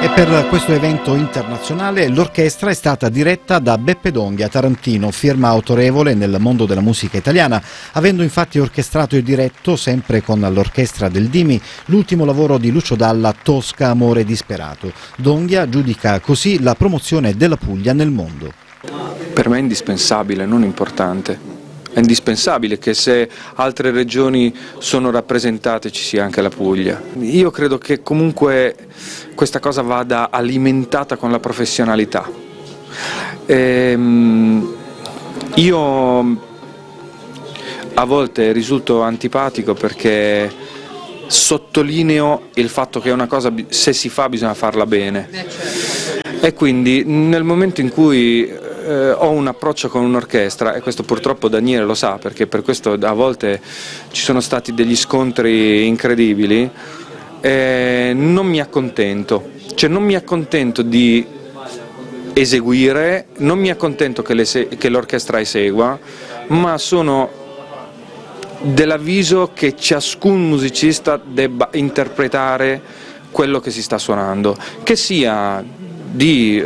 E per questo evento internazionale l'orchestra è stata diretta da Beppe Donghia, tarantino, firma autorevole nel mondo della musica italiana, avendo infatti orchestrato e diretto, sempre con l'orchestra del Dimi, l'ultimo lavoro di Lucio Dalla, Tosca, amore disperato. Donghia giudica così la promozione della Puglia nel mondo. Per me è indispensabile, non importante. È indispensabile che se altre regioni sono rappresentate ci sia anche la Puglia. Io credo che comunque questa cosa vada alimentata con la professionalità. Io a volte risulto antipatico perché sottolineo il fatto che una cosa, se si fa, bisogna farla bene. E quindi nel momento in cui ho un approccio con un'orchestra, e questo purtroppo Daniele lo sa perché per questo a volte ci sono stati degli scontri incredibili, non mi accontento, cioè non mi accontento di eseguire, non mi accontento che l'orchestra esegua, ma sono dell'avviso che ciascun musicista debba interpretare quello che si sta suonando, che sia di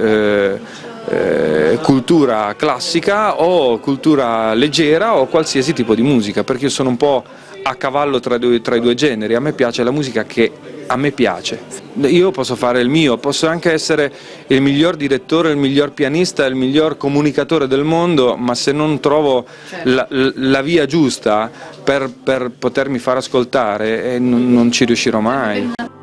cultura classica o cultura leggera o qualsiasi tipo di musica, perché io sono un po' a cavallo tra i due generi. A me piace la musica che a me piace, io posso fare il mio, posso anche essere il miglior direttore, il miglior pianista, il miglior comunicatore del mondo, ma se non trovo la via giusta per potermi far ascoltare non ci riuscirò mai.